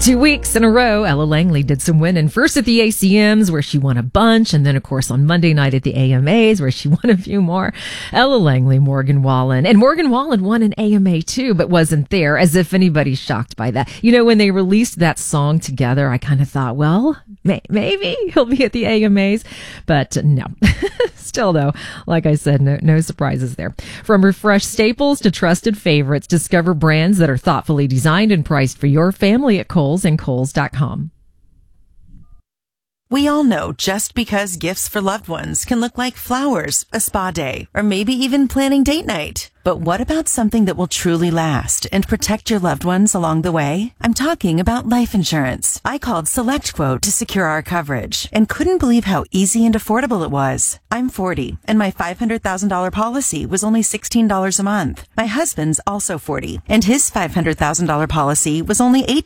2 weeks in a row, Ella Langley did some winning. First at the ACMs, where she won a bunch, and then, of course, on Monday night at the AMAs, where she won a few more. Ella Langley, Morgan Wallen. And Morgan Wallen won an AMA, too, but wasn't there, as if anybody's shocked by that. You know, when they released that song together, I kind of thought, well, maybe he'll be at the AMAs. But no. Still, though, like I said, no surprises there. From refreshed staples to trusted favorites, discover brands that are thoughtfully designed and priced for your family at Kohl's and Kohl's.com. We all know just because gifts for loved ones can look like flowers, a spa day, or maybe even planning date night. But what about something that will truly last and protect your loved ones along the way? I'm talking about life insurance. I called SelectQuote to secure our coverage and couldn't believe how easy and affordable it was. I'm 40 and my $500,000 policy was only $16 a month. My husband's also 40 and his $500,000 policy was only